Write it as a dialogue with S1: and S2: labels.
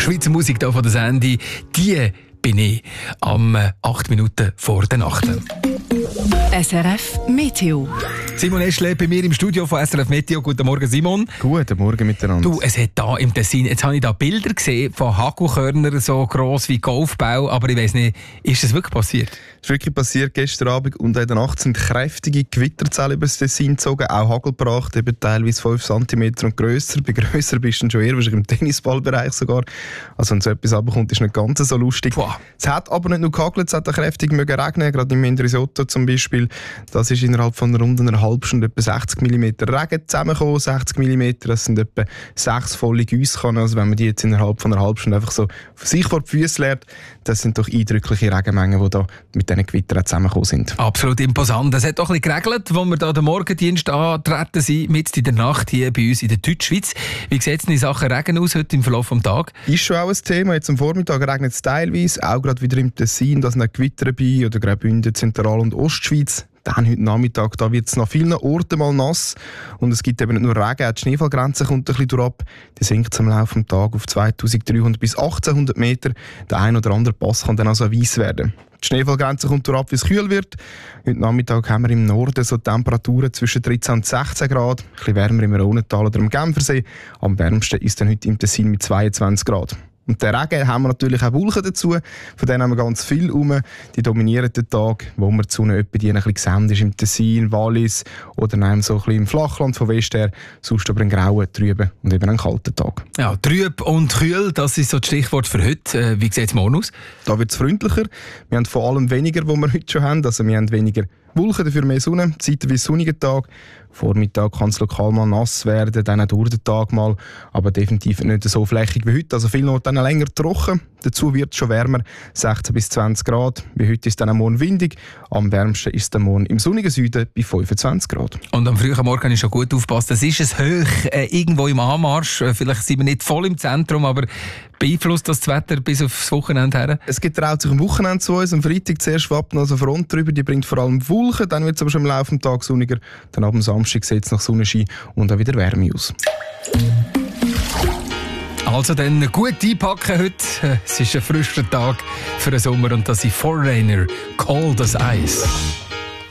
S1: Schweizer Musik hier von der Sandy, die bin ich am 8 Minuten vor der Nacht.
S2: SRF Meteo.
S1: Simon Eschle bei mir im Studio von SRF Meteo. Guten Morgen, Simon.
S3: Guten Morgen miteinander.
S1: Du, es hat hier im Tessin, jetzt habe ich da Bilder gesehen von Hagelkörnern, so gross wie Golfbau, aber ich weiss nicht, ist das wirklich passiert?
S3: Das ist wirklich passiert gestern Abend und in der Nacht sind kräftige Gewitterzellen über das Tessin gezogen, auch Hagel gebracht, eben teilweise 5 cm und grösser. Bei grösser bist du schon eher wahrscheinlich im Tennisballbereich sogar. Also wenn so etwas runterkommt, ist nicht ganz so lustig.
S1: Boah.
S3: Es hat aber nicht nur gehagelt, es hat auch kräftig regnen, gerade im Risotto zum Beispiel. Das ist innerhalb von rund einer halben Stunde etwa 60 mm Regen zusammengekommen. 60 mm, das sind etwa 6 volle Gießkannen. Also wenn man die jetzt innerhalb von einer halben Stunde einfach so sich vor die Füße leert, das sind doch eindrückliche Regenmengen, die da mit diesen Gewittern zusammengekommen sind.
S1: Absolut imposant. Es hat doch ein bisschen geregelt, als wir da den Morgendienst antreten sind, mitten in der Nacht hier bei uns in der Deutschschweiz. Wie sieht es in Sachen Regen aus heute im Verlauf des Tages?
S3: Ist schon auch ein Thema. Jetzt am Vormittag regnet es teilweise, auch gerade wieder im Tessin, da sind Gewitter dabei, oder Graubünden, Zentral- und Ostschweiz. Dann heute Nachmittag, da wird es an vielen Orten mal nass. Und es gibt eben nicht nur Regen, auch die Schneefallgrenze kommt ein bisschen durchab. Die sinkt am Laufe des Tages auf 2300 bis 1800 Meter. Der ein oder andere Pass kann dann also weiss werden. Die Schneefallgrenze kommt durchab, wie es kühl wird. Heute Nachmittag haben wir im Norden so Temperaturen zwischen 13 und 16 Grad. Ein bisschen wärmer im Rhonental oder im Genfersee. Am wärmsten ist dann heute im Tessin mit 22 Grad. Und den Regen haben wir natürlich auch Wolken dazu. Von denen haben wir ganz viel rum. Die dominieren den Tag, wo wir die Sonne etwa ein bisschen gesehen ist im Tessin, Wallis oder so ein bisschen im Flachland von West her. Sonst aber einen grauen, trüben und eben einen kalten Tag.
S1: Ja, trüb und kühl, das ist so das Stichwort für heute. Wie sieht es morgen aus?
S3: Da wird es freundlicher. Wir haben vor allem weniger, was wir heute schon haben. Also wir haben weniger Wolken, dafür mehr Sonne, zeitweise sonniger Tag. Vormittag kann es lokal mal nass werden, dann auch durch den Tag mal, aber definitiv nicht so flächig wie heute. Also viel noch dann länger trocken. Dazu wird es schon wärmer, 16 bis 20 Grad. Wie heute ist es dann am Morgen windig. Am wärmsten ist es dann morgen im sonnigen Süden bei 25 Grad.
S1: Und am frühen Morgen habe ich schon gut aufgepasst. Es ist es hoch, irgendwo im Anmarsch. Vielleicht sind wir nicht voll im Zentrum, aber beeinflusst das Wetter bis aufs Wochenende her?
S3: Es getraut sich am Wochenende zu uns. Am Freitag zuerst schwappt noch eine Front drüber, die bringt vor allem Wolken. Dann wird es aber schon im Laufe des Tages sonniger. Dann ab dem Samstag sieht es nach Sonnenschein und auch wieder Wärme aus.
S1: Also dann gut einpacken heute. Es ist ein frischer Tag für den Sommer und das sind Foreigner, Cold as Ice.